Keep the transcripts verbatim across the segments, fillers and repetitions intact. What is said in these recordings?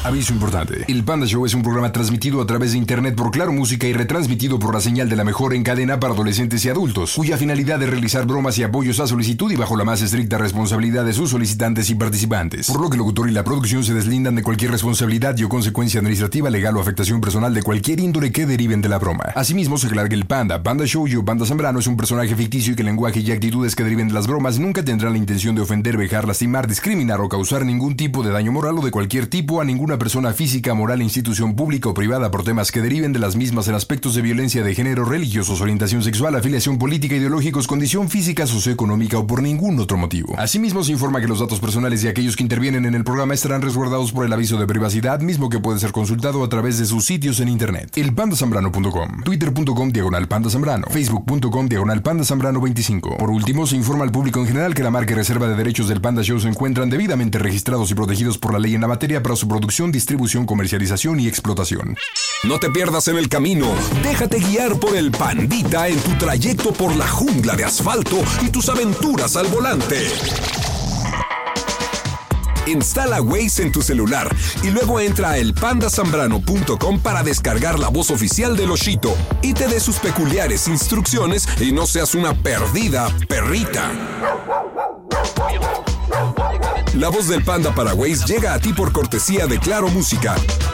Aviso importante. El Panda Show es un programa transmitido a través de internet por Claro Música y retransmitido por la señal de la mejor en cadena para adolescentes y adultos, cuya finalidad es realizar bromas y apoyos a solicitud y bajo la más estricta responsabilidad de sus solicitantes y participantes. Por lo que el locutor y la producción se deslindan de cualquier responsabilidad y o consecuencia administrativa, legal o afectación personal de cualquier índole que deriven de la broma. Asimismo, se aclara que el Panda, Panda Show y o Panda Zambrano es un personaje ficticio y que el lenguaje y actitudes que deriven de las bromas nunca tendrán la intención de ofender, vejar, lastimar, discriminar o causar ningún tipo de daño moral o de cualquier tipo a ninguna persona física, moral, institución pública o privada por temas que deriven de las mismas en aspectos de violencia de género, religiosos, orientación sexual, afiliación política, ideológicos, condición física, socioeconómica o por ningún otro motivo. Asimismo, se informa que los datos personales de aquellos que intervienen en el programa estarán resguardados por el aviso de privacidad, mismo que puede ser consultado a través de sus sitios en internet. el panda zambrano punto com, twitter punto com diagonal panda zambrano, facebook punto com diagonal panda zambrano veinticinco. Por último, se informa al público en general que la marca y reserva de derechos del Panda Show se encuentran debidamente registrados y protegidos por la ley en la materia para su producción, distribución, comercialización y explotación. No te pierdas en el camino. Déjate guiar por el Pandita en tu trayecto por la jungla de asfalto y tus aventuras al volante. Instala Waze en tu celular y luego entra a el panda zambrano punto com para descargar la voz oficial de Loshito y te dé sus peculiares instrucciones y no seas una perdida perrita. La voz del Panda para Waze llega a ti por cortesía de Claro Música.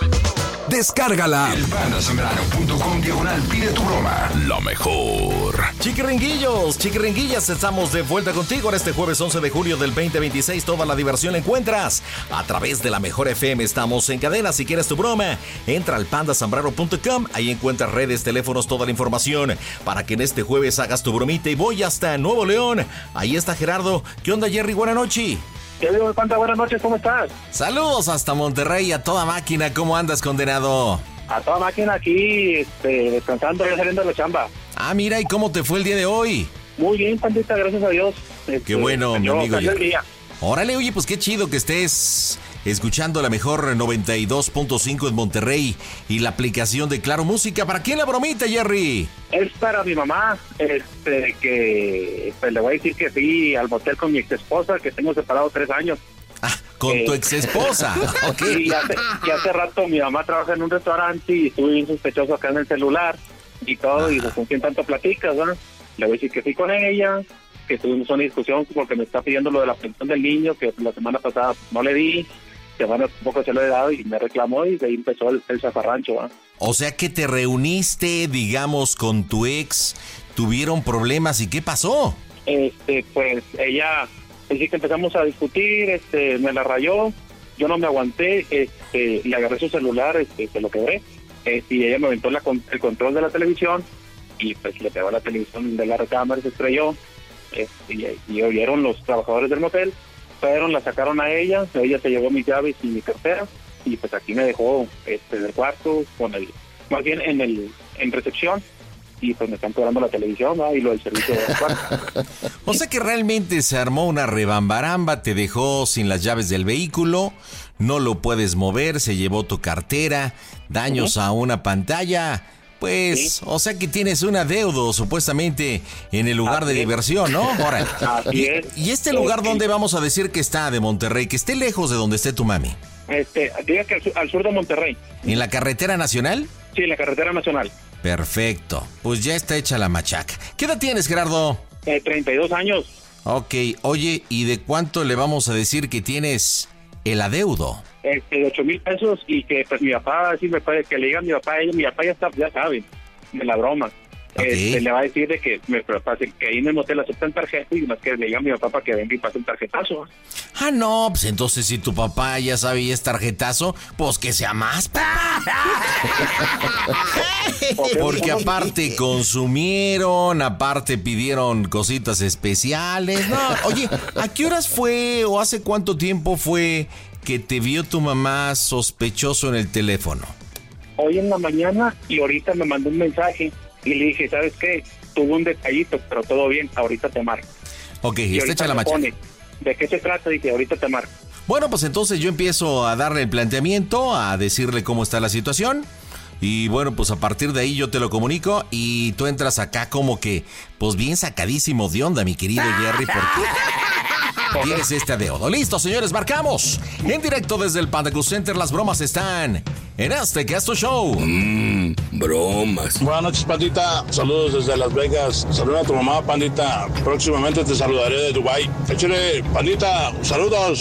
Descárgala. el panda zambrano punto com diagonal pide tu broma. Lo mejor. Chiquiringuillos, chiquiringuillas, estamos de vuelta contigo en este jueves once de julio del veinte veintiséis. Toda la diversión la encuentras a través de la mejor F M. Estamos en cadena. Si quieres tu broma, entra al panda zambrano punto com. Ahí encuentras redes, teléfonos, toda la información para que en este jueves hagas tu bromita. Y voy hasta Nuevo León. Ahí está Gerardo. ¿Qué onda, Jerry? Buenas noches. ¿Qué digo, Panda? Buenas noches, ¿cómo estás? Saludos hasta Monterrey, a toda máquina. ¿Cómo andas, condenado? A toda máquina aquí, este, descansando, ya saliendo de la chamba. Ah, mira, ¿y cómo te fue el día de hoy? Muy bien, Pandita, gracias a Dios. Este, Qué bueno, mi amigo. Ya. Órale, oye, pues qué chido que estés escuchando la mejor noventa y dos punto cinco en Monterrey y la aplicación de Claro Música. ¿Para quién la bromita, Jerry? Es para mi mamá, este, que pues, le voy a decir que fui al motel con mi ex esposa, que tengo separado tres años. Ah, con eh, tu ex esposa. Okay. Y hace, y hace rato mi mamá trabaja en un restaurante y estuve bien sospechoso acá en el celular y todo, ah. y pues con quién tanto platicas, ¿no? Le voy a decir que fui con ella, que tuvimos una discusión porque me está pidiendo lo de la pensión del niño, que la semana pasada no le di, semana un poco se lo he dado y me reclamó y de ahí empezó el, el zafarrancho, ¿no? O sea que te reuniste, digamos, con tu ex, tuvieron problemas, ¿y qué pasó? Este, pues ella, así que empezamos a discutir, este, me la rayó, yo no me aguanté, este, le agarré su celular, este, se lo quebré, este, y ella me aventó la, el control de la televisión y pues le pegó a la televisión de la recámara y se estrelló, este, y, y oyeron los trabajadores del motel, fueron, la sacaron a ella, ella se llevó mis llaves y mi cartera y pues aquí me dejó este del cuarto con el, más bien en el en recepción y pues me están cobrando la televisión, ¿no? Y lo del servicio de cuarto. O sea que realmente se armó una rebambaramba, te dejó sin las llaves del vehículo, no lo puedes mover, se llevó tu cartera, daños uh-huh. a una pantalla. Pues, sí. O sea que tienes un adeudo supuestamente en el lugar Así de es. diversión, ¿no? Órale. Así y, es. ¿Y este lugar sí. dónde vamos a decir que está de Monterrey? Que esté lejos de donde esté tu mami. Este, diga que al sur, al sur de Monterrey. ¿En la carretera nacional? Sí, en la carretera nacional. Perfecto. Pues ya está hecha la machaca. ¿Qué edad tienes, Gerardo? Eh, treinta y dos años. Ok, oye, ¿y de cuánto le vamos a decir que tienes el adeudo? Este, de ocho mil pesos y que pues mi papá, sí me puede, que le diga a mi papá, ella, mi papá ya está, ya sabe, de la broma. Okay. Este, le va a decir de que me pase, que ahí en el motel aceptan tarjeta y más que le diga a mi papá para que venga y pase el tarjetazo. Ah, no, pues entonces si tu papá ya sabe y es tarjetazo, pues que sea más. Porque aparte consumieron, aparte pidieron cositas especiales. No, oye, ¿a qué horas fue o hace cuánto tiempo fue que te vio tu mamá sospechoso en el teléfono? Hoy en la mañana y ahorita me mandó un mensaje. Y le dije, ¿sabes qué? Tuvo un detallito, pero todo bien, ahorita te marco. Ok, y está hecha la machaca. ¿De qué se trata? Dije, ahorita te marco. Bueno, pues entonces yo empiezo a darle el planteamiento, a decirle cómo está la situación. Y bueno, pues a partir de ahí yo te lo comunico y tú entras acá como que, pues bien sacadísimo de onda, mi querido Jerry, porque... tienes este adeudo. Listo, señores, marcamos. En directo desde el Panda Cool Center, las bromas están en este Gasto Show. Mmm, bromas. Buenas noches, Pandita. Saludos desde Las Vegas. Saluda a tu mamá, Pandita. Próximamente te saludaré de Dubái. Échale, Pandita. Saludos.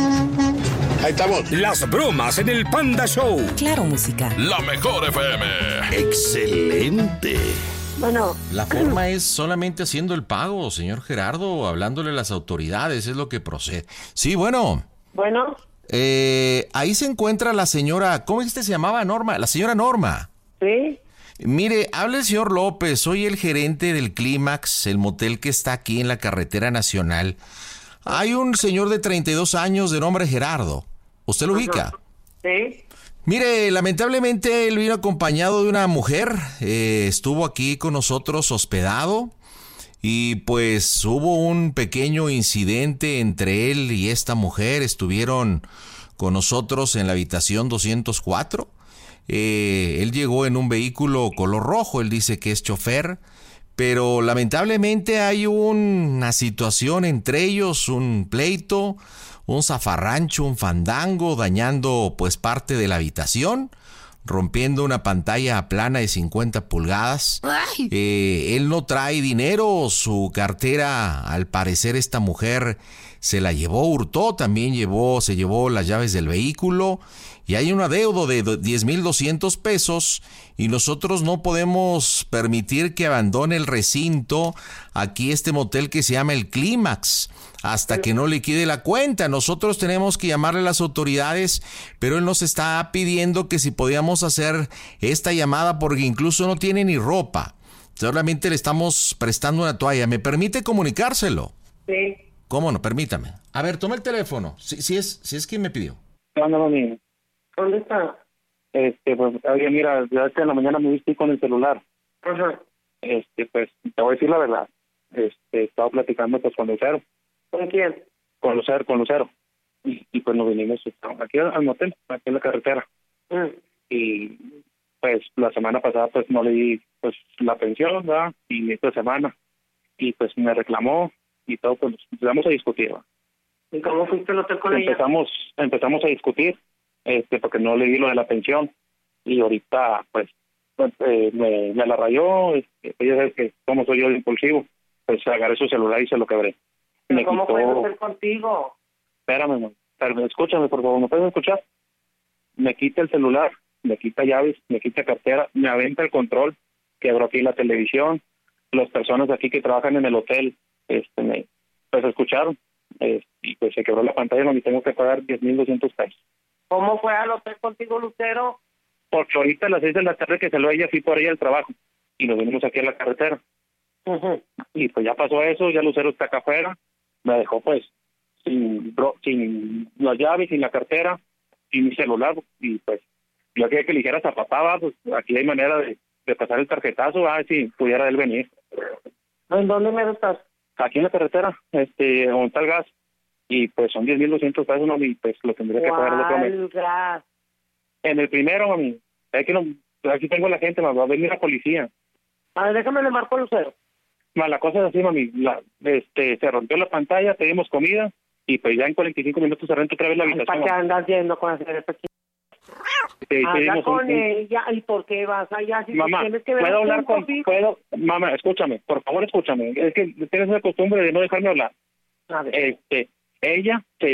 Ahí estamos. Las bromas en el Panda Show. Claro, música. La mejor F M. Excelente. Bueno. La forma es solamente haciendo el pago, señor Gerardo, hablándole a las autoridades, es lo que procede. Sí, bueno. Bueno. Eh, ahí se encuentra la señora, ¿cómo es que se llamaba, Norma? La señora Norma. Sí. Mire, habla el señor López, soy el gerente del Clímax, el motel que está aquí en la carretera nacional. Hay un señor de treinta y dos años de nombre Gerardo. ¿Usted lo ubica? Sí. Mire, lamentablemente él vino acompañado de una mujer, eh, estuvo aquí con nosotros hospedado y pues hubo un pequeño incidente entre él y esta mujer, estuvieron con nosotros en la habitación doscientos cuatro, eh, él llegó en un vehículo color rojo, él dice que es chofer, pero lamentablemente hay una situación entre ellos, un pleito, un zafarrancho, un fandango, dañando pues parte de la habitación, rompiendo una pantalla plana de cincuenta pulgadas. Eh, él no trae dinero, su cartera, al parecer esta mujer se la llevó, hurtó, también llevó, se llevó las llaves del vehículo y hay un adeudo de diez mil doscientos pesos y nosotros no podemos permitir que abandone el recinto aquí este motel que se llama el Clímax hasta que no liquide la cuenta. Nosotros tenemos que llamarle a las autoridades, pero él nos está pidiendo que si podíamos hacer esta llamada porque incluso no tiene ni ropa. Solamente le estamos prestando una toalla. ¿Me permite comunicárselo? Sí. ¿Cómo no? Permítame. A ver, toma el teléfono. Si, si es, si es quien me pidió. Mándalo a mí. ¿Dónde está? Este, pues, oye, mira, ya que en la mañana me viste con el celular. Ajá. Este, pues, te voy a decir la verdad. Este, estaba platicando, pues, con Lucero. ¿Con quién? Con Lucero, con Lucero. Y, y pues, nos vinimos aquí al motel, aquí en la carretera. Mm. Y, pues, la semana pasada, pues, no le di, pues, la pensión, ¿verdad? Y esta semana. Y, pues, me reclamó y todo, pues, empezamos a discutir, ¿verdad? ¿Y cómo fuiste al hotel con empezamos, ella? Empezamos a discutir, este, porque no le di lo de la pensión. Y ahorita, pues, pues eh, me, me la rayó. Este, ella sabe que como soy yo de impulsivo, pues agarré su celular y se lo quebré. Me ¿Cómo quitó... puedo hacer contigo? Espérame, man. Espérame, escúchame, por favor, ¿me puedes escuchar? Me quita el celular, me quita llaves, me quita cartera, me aventa el control, quebró aquí la televisión. Las personas aquí que trabajan en el hotel, este, me, pues escucharon, eh, y pues se quebró la pantalla, y tengo que pagar diez mil doscientos pesos. ¿Cómo fue al hotel contigo, Lucero? Porque ahorita a las seis de la tarde que salió ella, fui por ella al trabajo, y nos venimos aquí a la carretera. Uh-huh. Y pues ya pasó eso, ya Lucero está acá afuera, me dejó pues sin bro, sin las llaves, sin la cartera, sin mi celular, y pues yo quería que le dijeras a papá, va, pues aquí hay manera de, de pasar el tarjetazo, a ver si pudiera él venir. ¿En dónde me estás? Aquí en la carretera, este, donde está el gas, y pues son diez mil doscientos pesos, ¿no? Y pues lo tendría que pagar el otro mes. Gas? En el primero, mami, es que no, aquí tengo a la gente, mami, va a venir la policía. A ver, déjame le marco a Lucero. Ma, la cosa es así, mami, la, este, se rompió la pantalla, pedimos comida, y pues ya en cuarenta y cinco minutos se renta otra vez la habitación. ¿Para qué andas yendo con hacer esto aquí? Sí, Habla con un, ella, ¿y por qué vas allá? Si mamá, tienes que ver ¿puedo hablar con, contigo? puedo, mamá, escúchame, por favor escúchame, es que tienes la costumbre de no dejarme hablar. A ver. Este, ella se